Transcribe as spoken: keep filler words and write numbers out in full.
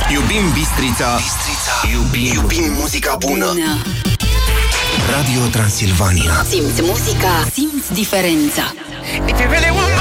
Iubim Bistrița. Bistrița. Iubim, iubim muzica bună. bună. Radio Transilvania. Simți muzica, simți diferența. If you really want